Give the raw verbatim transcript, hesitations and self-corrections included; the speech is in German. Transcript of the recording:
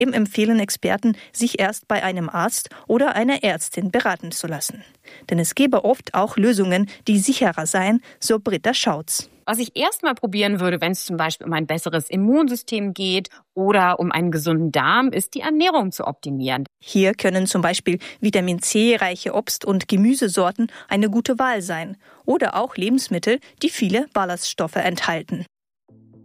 Trotzdem empfehlen Experten, sich erst bei einem Arzt oder einer Ärztin beraten zu lassen. Denn es gäbe oft auch Lösungen, die sicherer seien, so Britta Schautz. Was ich erstmal probieren würde, wenn es zum Beispiel um ein besseres Immunsystem geht oder um einen gesunden Darm, ist die Ernährung zu optimieren. Hier können zum Beispiel Vitamin C-reiche Obst- und Gemüsesorten eine gute Wahl sein. Oder auch Lebensmittel, die viele Ballaststoffe enthalten.